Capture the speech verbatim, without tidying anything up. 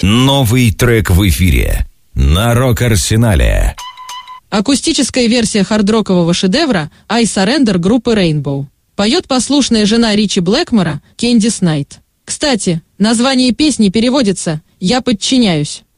Новый трек в эфире на Рок-Арсенале. Акустическая версия хардрокового шедевра «I Surrender» группы Rainbow. Поет послушная жена Ричи Блэкмора Кэндис Найт. Кстати, название песни переводится «Я подчиняюсь».